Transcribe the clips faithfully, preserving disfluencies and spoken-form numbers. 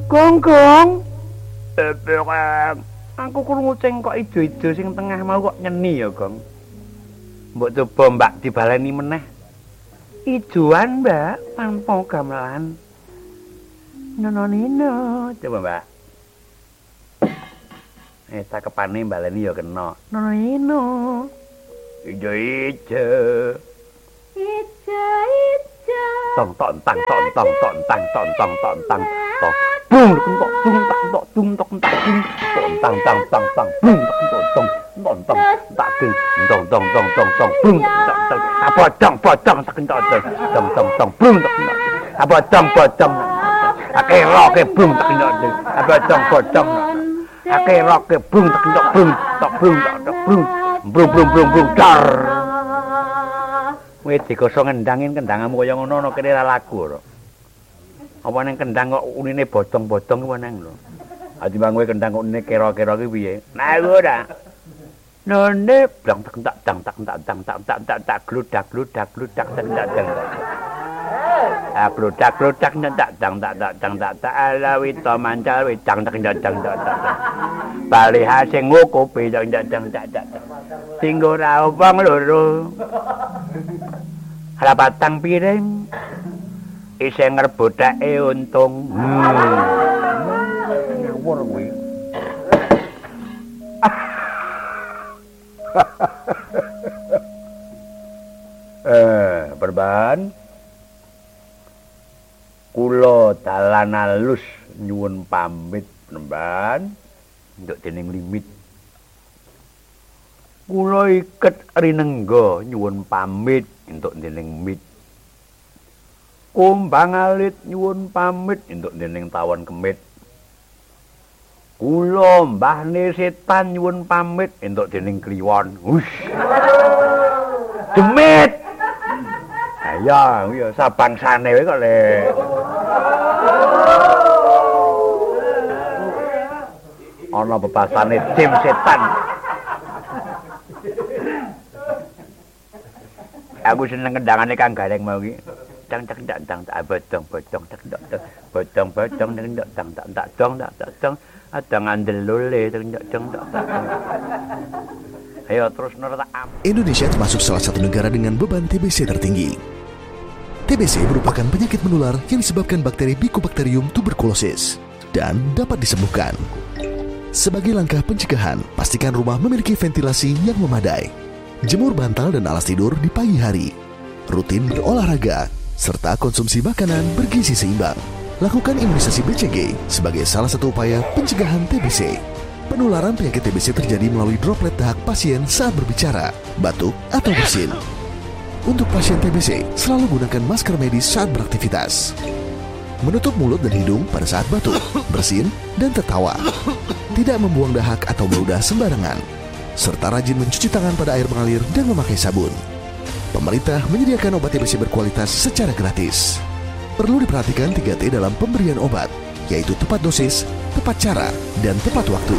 Gong gong. Bebek. Aku krungu cengkok ijo-ijo sing tengah mau kok nyeni ya, Gong. Mbok coba Mbak dibaleni meneh. Ijoan, Mbak, tanpa gamelan. Nono nino, coba Mbak. Eh, cakepane baleni ya kena. Nono nino. Ijo-ijo. Ijo-ijo. Tong tong tang tong tong tong tang tong tong tong tang tong. Bung kok bung tak tok tung tok tak tung tong tang tang tang tang bung tok tong tong tong tak tung tong tong tong tong tong bung tak tak apa tong potong tak tong tong tong tong bung tak apa tong potong ake roke bung tak tong apa tong potong ake roke bung tak tong bung tak bung tak bung bung bung bung bung dar wis dikosong endangin kendangamu kaya ngono ana kene ra laku lho. Apa nang kendang kok unine bocong-bocong kuwi nang lho. Ati bang kowe kendang kok unine kera-kera ki piye? Nah ora. None blang tak tak tak tak tak tak tak tak tak tak gludak gludak gludak tak tak tak. Ah gludak gludak tak tak tak tak tak tak tak alawi to mancal wi tak tak tak tak tak. Bali ha sing ngokopi tak tak tak tak. Sing ora wong loro. Rapatang piring. Iseng ngerbodake untung. Ngawur kuwi. Eh, perban. Kula dalan alus nyuwun pamit, Perban. Nduk dening limit. Kula iket rinengga nyuwun pamit entuk dening mit. Kumbang alit nyuwun pamit entuk dening tawon kemit. Kula mbahne setan nyuwun pamit entuk dening kliwon. Hush. Demit. Ayo, ya sabangsane wae kok le. Ana bebasane tim setan. Aku seneng kendangane Kang Gareng mau iki. Tang tak tak tang tak bocong bocong tak tak tak bocong bocong tak tak tang tak tak dong tak tak dong ada ngandel lole tak tak tak tak. Ayo terus nur tak am. Indonesia termasuk salah satu negara dengan beban T B C tertinggi. T B C merupakan penyakit menular yang disebabkan bakteri Mycobacterium tuberculosis dan dapat disembuhkan. Sebagai langkah pencegahan, pastikan rumah memiliki ventilasi yang memadai. Jemur bantal dan alas tidur di pagi hari. Rutin berolahraga, serta konsumsi makanan bergizi seimbang. Lakukan imunisasi B C G sebagai salah satu upaya pencegahan T B C. Penularan penyakit T B C terjadi melalui droplet dahak pasien saat berbicara, batuk, atau bersin. Untuk pasien T B C, selalu gunakan masker medis saat beraktivitas. Menutup mulut dan hidung pada saat batuk, bersin, dan tertawa. Tidak membuang dahak atau meludah sembarangan. Serta rajin mencuci tangan pada air mengalir dan memakai sabun. Pemerintah menyediakan obat T B C berkualitas secara gratis. Perlu diperhatikan tiga T dalam pemberian obat, yaitu tepat dosis, tepat cara, dan tepat waktu.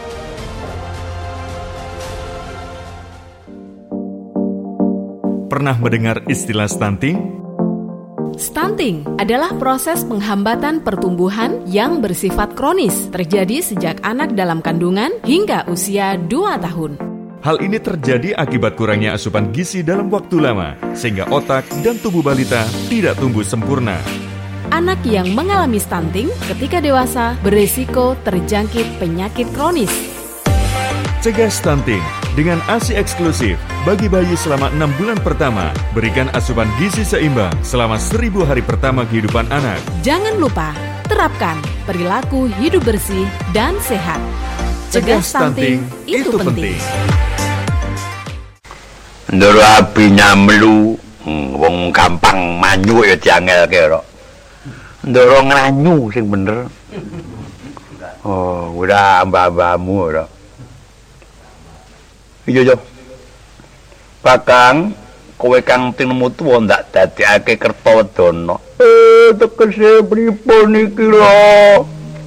Pernah mendengar istilah stunting? Stunting adalah proses penghambatan pertumbuhan yang bersifat kronis, terjadi sejak anak dalam kandungan hingga usia dua tahun. Hal ini terjadi akibat kurangnya asupan gizi dalam waktu lama, sehingga otak dan tubuh balita tidak tumbuh sempurna. Anak yang mengalami stunting ketika dewasa berisiko terjangkit penyakit kronis. Cegah stunting dengan ASI eksklusif bagi bayi selama enam bulan pertama. Berikan asupan gizi seimbang selama seribu hari pertama kehidupan anak. Jangan lupa, terapkan perilaku hidup bersih dan sehat. Cegah stunting, itu penting. Ndoro abi nyamlu, wong gampang manyu ya diangelke karo. Ndoro ngranyu sing bener. Oh, ora mbah-mbahmu ora. Iya yo. Bakang kowe kang tinemu tuwa ndak dadekake Kertawedana. Eh tegese pripun iki lho?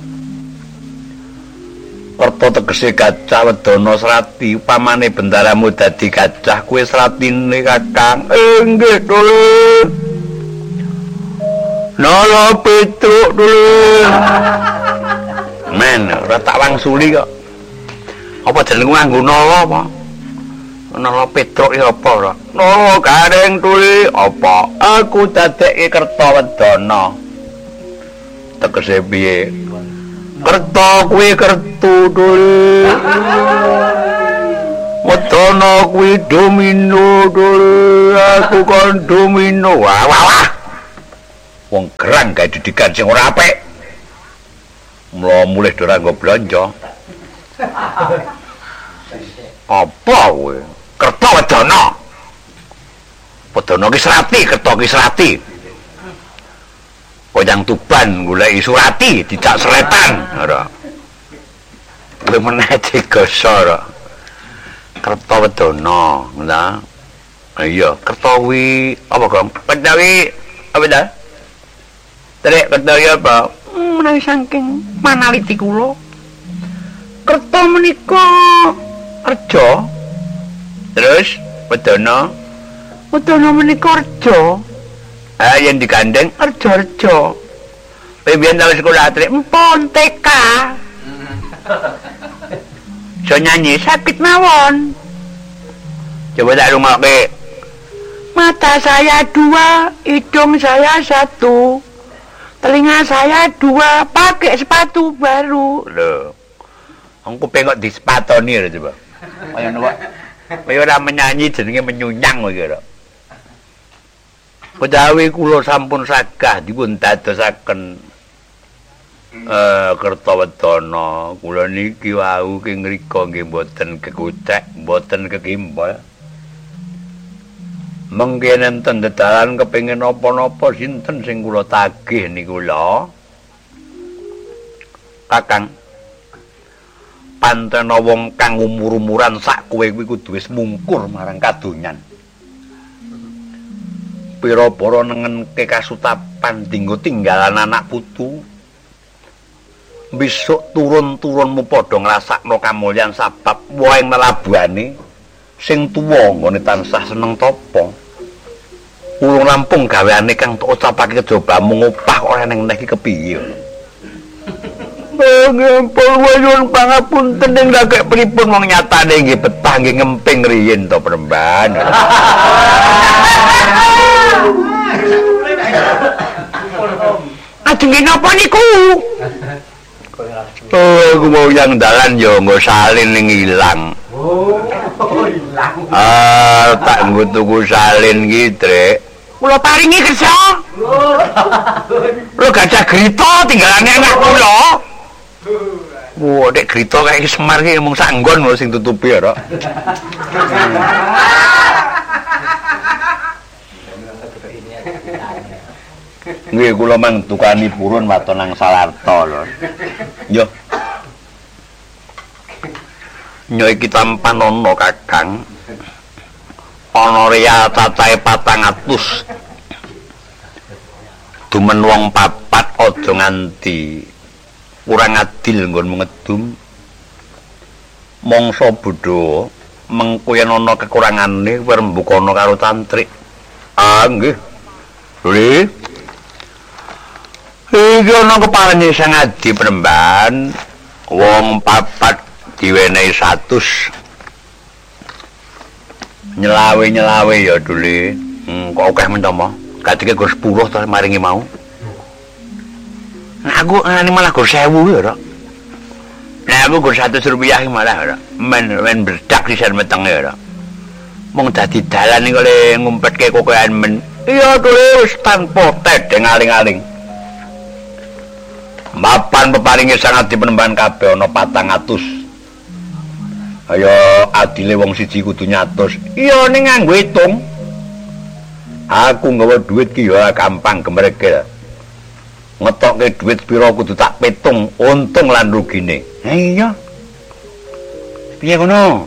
Kerta tegese gajah Wedana Srati, upamane bendaramu dadi gajah kuwi Sratine Kakang. Eh nggih, Dulur. Nala Petruk, Dulur. suli kok. Apa jenengmu nganggo nala apa? Nala Petruk ya apa ora? Nala Gareng Tuli apa? Aku dadekke Kertawedana. Tegese piye? Kerta kuwi kertu Tuli. Wedana kuwi domino Tuli. Aku kon domino. Wah wah wah. Wong gerang gawe didikan sing ora apik. Mula mulih ora nggo blanja. Apa kowe? Kertawedana. Wedana ki Serati, Kerta ki Serati. Koyang Tuban goleki Surati dijak Sletan, ora. Kuwi meneh digasa ora. Kertawedana, ngono. Iya, Kerta kuwi apa, Gong? Kerta kuwi apa ta? Trek Kerta kuwi apa? Menawi saking manaliti kula. Kerta menika reja. Terus Wedana. Wedana menika reja. Ah yen digandeng reja-reja. Kowe biyen tau sekolah trek empon T K. So nyanyi sakit mawon. Coba tak rungokke. Mata saya dua, hidung saya satu. Telinga saya dua, pakai sepatu baru. Loh. Aku pengok di sepatoni lho coba. Kaya ngono kok. Kaya ora menyanyi jenenge menyunyang kowe kira. Kejawi kula sampun sagah dipun dadosaken eh Kertawedana. Kula niki wau ki ngrika nggih mboten kekucek, mboten kekimpul. Mengke nenten dedalan kepengin napa-napa sinten sing kula tagih niku lho. Kakang pantena wong kang umur-umuran sak kowe kuwi kudu wis mungkur marang kadonyan. Pira-pira nengenke kasutapan dinggo tinggalan anak putu. Besok turun-turunmu padha ngrasakno kamulyan sabab wae nelabuhane sing tuwa nggone tansah seneng tapa. Urung rampung gaweane kang tok ucapake kejobamu ngopah kok ora neng iki kepiye. Ngampun wayun pangapunten ing lagek pripun wong nyatane nggih betah nggih ngemping riyin to Premban. Ajeng napa niku? Oh, aku mau yang dalan yo nggo salin ning ilang. Oh, ilang. Ah, tak nggo tuku salin iki, Trek. Kula paringi kersa. Lho gajah grita tinggalane anak kula. Wah, nek grita kaya Semar ki mung sak nggon lho sing tutupi ya, Rok. Nggih kula mang tukani purun waton nang Salarta lho. Yo. Nyo iki tampan ana Kakang. Ana real cacahe patang atus. Dumen wong papat aja nganti kurang adil nggonmu ngedum. Mangsa Buddha mengko yen ana kekurangane kowe rembukana karo tantrik. Ah nggih. Lho. Iki ana keparenge sang adi Premban. Wong papat diwenehi satus. Nyelawe-nyelawe ya Dule. Hmm, kok akeh mentama. Kadike gur sepuluh to maringi mau. Nah, aku ngene malah gur sewu ya, Rok. Nah, aku gur seratus rupiah malah, Rok. Men men berdak sisan metenge, Rok. Mung dadi dalan iki kale ngumpetke kokoan men. Iya, Dule wis tanpa tedeng aling-aling. Mapan peparinge sangat dipenemban kabeh ana patang atus. Ayo adile wong siji kudu nyatus. Iya ning nganggo hitung. Aku nggawa duit ki ya gampang gemerke. Ngetokke duit pira kudu tak petung untung lan rugine. Ha iya. Piye ngono?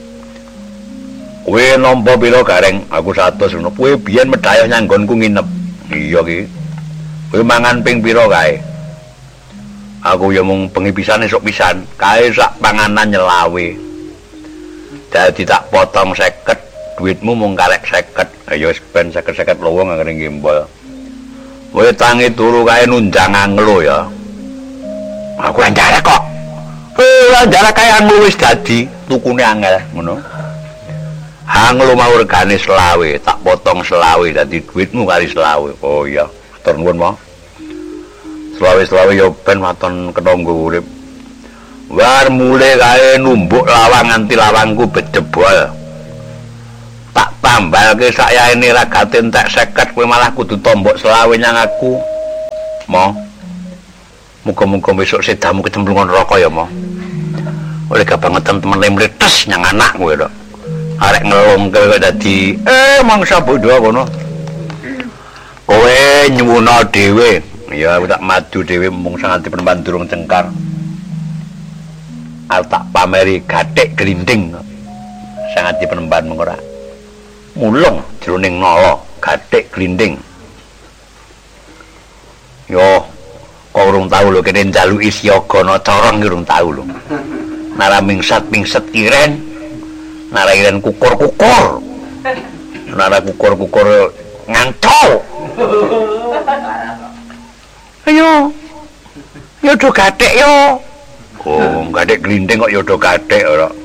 Kowe nampa pira Gareng? Aku seratus ngono. Kowe biyen medhayah nyanggonku nginep. Iya ki. Kowe mangan ping pira kae? Aku ya mung bengi pisan esuk pisan, kae sak panganan nyelawe. Dadi tak potong seket, duitmu mung karek seket. Ya wis ben seket-seket lowong anggere ngimbol. Kowe tangi turu kae nunjang anglo ya. Aku anjare kok. Eh ora jarak kaya anglo wis dadi tukune angel ngono. Anglo mau regane selawe, tak potong selawe dadi duitmu kali selawe. Oh iya, atur nuwun mo. Selawe-selawe ya ben waton ketangga urip. War mule kae numbuk lawang nganti lawangku bedebol. Tak tambalke sakyaene ragate entek seket kowe malah kudu tombok selawe nyang aku. Mo. Muga-muga besok sedamu kecemplungan neraka ya, Mo. Oleh kebangetan temen mletes nyang anak kowe to. Arek ngelongke kok dadi eh mangsa bodho kono. Kowe nyuwuna dhewe. Ya aku tak maju dhewe mung sanganti penemban durung cengkar. Aku tak pameri gathik glinding. Sanganti penemban mung ora. Mulung jroning nala gathik glinding. Yo kok urung tau lho kene njaluki siyagana corong urung tau lho. Nara mingsat-mingset iren. Nara iren kukur-kukur. Nara kukur-kukur ngantau. Ayo. Yo do gathik yo. Oh, gathik glinding kok yo do gathik ora.